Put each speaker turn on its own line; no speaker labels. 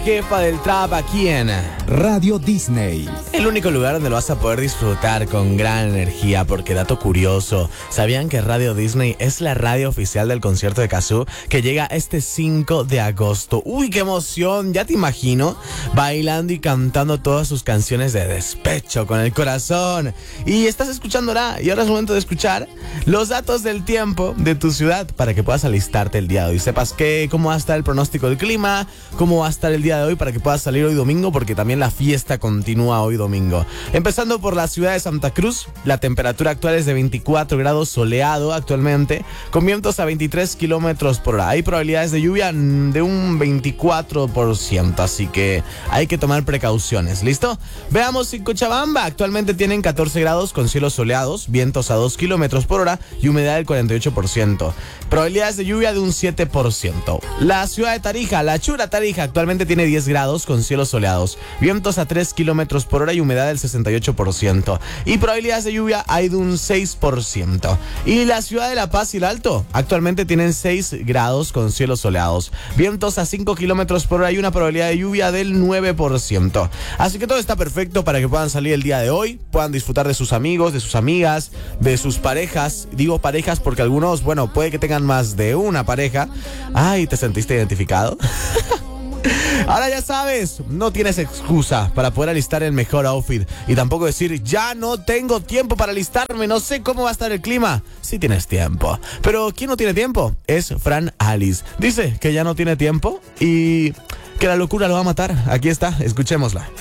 Jefa del trap aquí en
Radio Disney.
el único lugar donde lo vas a poder disfrutar con gran energía, porque dato curioso, ¿sabían que Radio Disney es la radio oficial del concierto de Cazzu que llega este 5 de agosto? ¡Uy, qué emoción! Ya te imagino bailando y cantando todas sus canciones de despecho con el corazón. Y estás escuchándola y ahora es momento de escuchar los datos del tiempo de tu ciudad para que puedas alistarte el día de hoy. Sepas cómo va a estar el pronóstico del clima, cómo va a estar el día de hoy para que puedas salir hoy domingo, porque también la fiesta continúa hoy domingo. Empezando por la ciudad de Santa Cruz, la temperatura actual es de 24 grados, soleado actualmente, con vientos a 23 kilómetros por hora. Hay probabilidades de lluvia de un 24%, así que hay que tomar precauciones. ¿Listo? Veamos en Cochabamba. Actualmente tienen 14 grados con cielos soleados, vientos a 2 kilómetros por hora y humedad del 48%. Probabilidades de lluvia de un 7%. La ciudad de Tarija, la chura Tarija, actualmente tiene 10 grados con cielos soleados, vientos a 3 kilómetros por hora y humedad del 68%. Y probabilidades de lluvia hay de un 6%. Y la ciudad de La Paz y el Alto, actualmente tienen 6 grados con cielos soleados, vientos a 5 kilómetros por hora y una probabilidad de lluvia del 9%. Así que todo está perfecto para que puedan salir el día de hoy, puedan disfrutar de sus amigos, de sus amigas, de sus parejas. Digo parejas porque algunos, bueno, puede que tengan más de una pareja. Ay, ¿te sentiste identificado? Ahora ya sabes, no tienes excusa para poder alistar el mejor outfit y tampoco decir, ya no tengo tiempo para alistarme, no sé cómo va a estar el clima. Sí tienes tiempo, pero ¿quién no tiene tiempo? Es Fran Alice. Dice que ya no tiene tiempo y que la locura lo va a matar. Aquí está, escuchémosla.